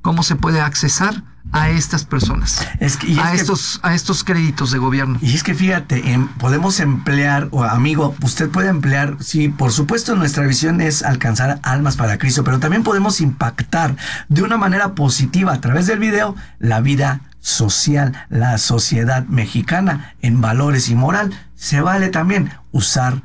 cómo se puede accesar a estas personas, a estos créditos de gobierno. Y es que fíjate, podemos emplear, o amigo, usted puede emplear, sí, por supuesto nuestra visión es alcanzar almas para Cristo, pero también podemos impactar de una manera positiva a través del video la vida social, la sociedad mexicana en valores y moral. Se vale también usar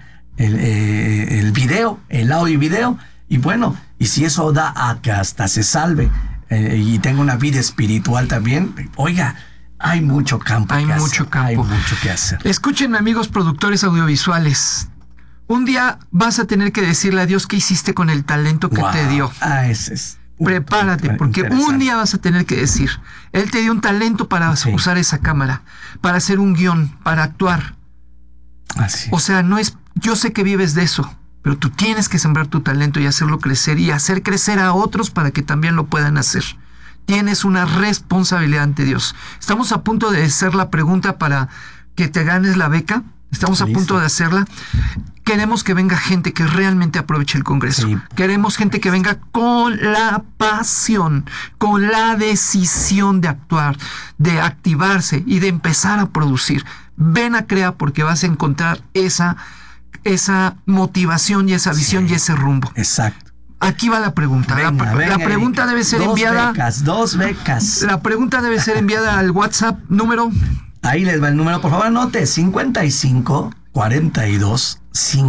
el video, el audio y video, y bueno, y si eso da a que hasta se salve y tenga una vida espiritual también, oiga, hay mucho campo. Hay mucho que hacer. Escuchen, amigos productores audiovisuales, un día vas a tener que decirle a Dios qué hiciste con el talento que te dio. Ese es. Prepárate, porque un día vas a tener que decir, Él te dio un talento para usar esa cámara, para hacer un guión, para actuar. Así. O sea, no es, yo sé que vives de eso, pero tú tienes que sembrar tu talento y hacerlo crecer y hacer crecer a otros para que también lo puedan hacer. Tienes una responsabilidad ante Dios. Estamos a punto de hacer la pregunta para que te ganes la beca. Estamos a punto de hacerla. Queremos que venga gente que realmente aproveche el Congreso. Sí. Queremos gente que venga con la pasión, con la decisión de actuar, de activarse y de empezar a producir. Ven a CREA porque vas a encontrar esa motivación y esa visión y ese rumbo. Exacto. Aquí va la pregunta. Venga, la pregunta debe ser enviada. Dos becas. La pregunta debe ser enviada al WhatsApp número. Ahí les va el número, por favor, anote: 55 42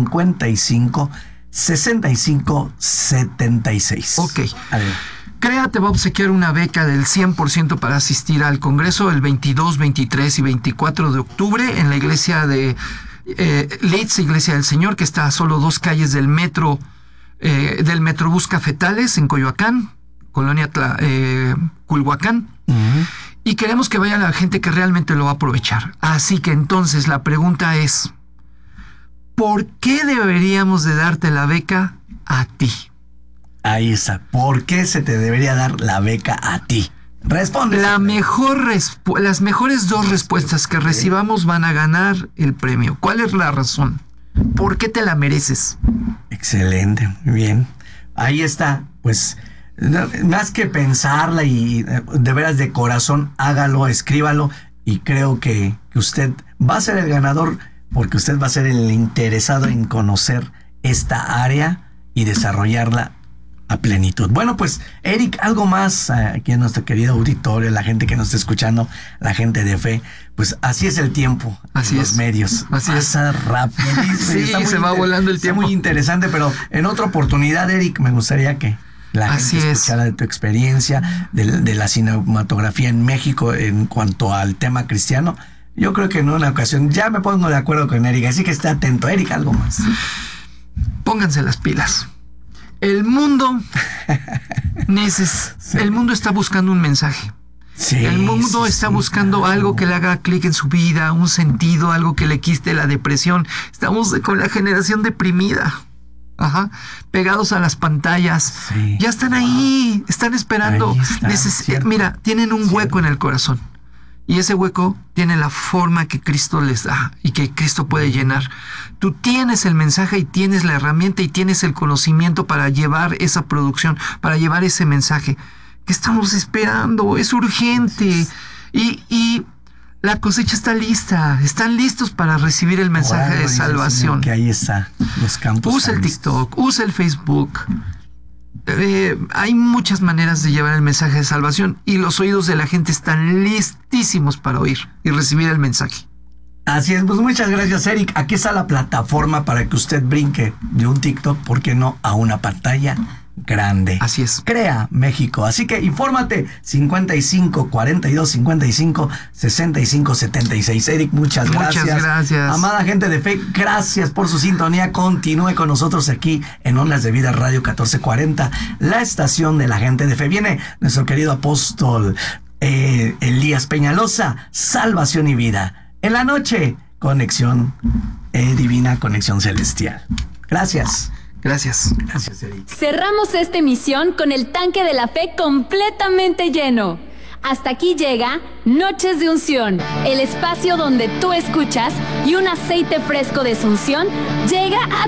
55 65 76. Ok. A ver. CREA te va a obsequiar una beca del 100% para asistir al Congreso el 22, 23 y 24 de octubre en la iglesia de Leeds, Iglesia del Señor, que está a solo 2 calles del Metrobús Cafetales en Coyoacán, Colonia Culhuacán. Uh-huh. Y queremos que vaya la gente que realmente lo va a aprovechar. Así que entonces la pregunta es, ¿por qué deberíamos de darte la beca a ti? Ahí está. ¿Por qué se te debería dar la beca a ti? Responde. Las mejores 2 respuestas que recibamos van a ganar el premio. ¿Cuál es la razón? ¿Por qué te la mereces? Excelente, muy bien. Ahí está. Pues más que pensarla y de veras de corazón, hágalo, escríbalo, y creo que usted va a ser el ganador, porque usted va a ser el interesado en conocer esta área y desarrollarla a plenitud. Bueno, pues, Eric, algo más aquí en nuestro querido auditorio, la gente que nos está escuchando, la gente de fe. Pues así es el tiempo, así en los medios. Así pasa rapidísimo. Sí, se va volando el tiempo. Muy interesante, pero en otra oportunidad, Eric, me gustaría que la gente escuchara de tu experiencia, de la cinematografía en México en cuanto al tema cristiano. Yo creo que en una ocasión ya me pongo de acuerdo con Eric, así que esté atento. Eric, algo más. Pónganse las pilas. El mundo el mundo está buscando un mensaje. Sí, el mundo está buscando algo que le haga clic en su vida, un sentido, algo que le quite la depresión. Estamos con la generación deprimida. Ajá, pegados a las pantallas. Sí. Ya están ahí, están esperando. Mira, tienen un hueco en el corazón. Y ese hueco tiene la forma que Cristo les da y que Cristo puede llenar. Tú tienes el mensaje y tienes la herramienta y tienes el conocimiento para llevar esa producción, para llevar ese mensaje. ¿Qué estamos esperando? Es urgente. Y la cosecha está lista. Están listos para recibir el mensaje de salvación. Que ahí está, los campos. Usa el TikTok, usa el Facebook. Hay muchas maneras de llevar el mensaje de salvación y los oídos de la gente están listísimos para oír y recibir el mensaje. Así es, pues muchas gracias, Eric. Aquí está la plataforma para que usted brinque de un TikTok, ¿por qué no?, a una pantalla grande. Así es. CREA México. Así que infórmate, 55 42 55 65 76. Eric, muchas gracias. Muchas gracias. Amada gente de fe, gracias por su sintonía. Continúe con nosotros aquí en Ondas de Vida Radio 1440, la estación de la gente de fe. Viene nuestro querido apóstol Elías Peñalosa, salvación y vida. En la noche, conexión divina, conexión celestial. Gracias. Gracias. Gracias, Eric. Cerramos esta emisión con el tanque de la fe completamente lleno. Hasta aquí llega Noches de Unción, el espacio donde tú escuchas y un aceite fresco de unción llega a